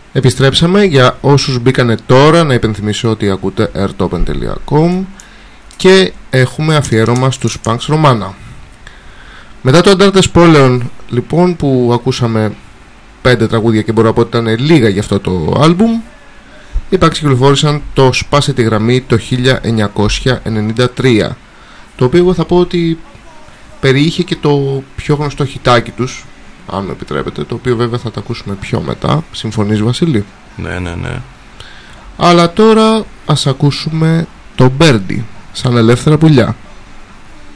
Επιστρέψαμε. Για όσους μπήκανε τώρα, να υπενθυμίσω ότι ακούτε airtopen.com και έχουμε αφιέρωμα στους Punks Romana. Μετά το Αντάρτες Πόλεων, λοιπόν, που ακούσαμε 5 τραγούδια και μπορώ να πω ότι ήταν λίγα για αυτό το άλμπουμ, οι Punks κυκλοφόρησαν το Σπάσε τη γραμμή το 1993, το οποίο εγώ θα πω ότι περιείχε και το πιο γνωστό χιτάκι τους, αν μου επιτρέπετε, το οποίο βέβαια θα το ακούσουμε πιο μετά. Συμφωνείς, Βασίλη? Ναι. Αλλά τώρα ας ακούσουμε το Birdie, σαν ελεύθερα πουλιά.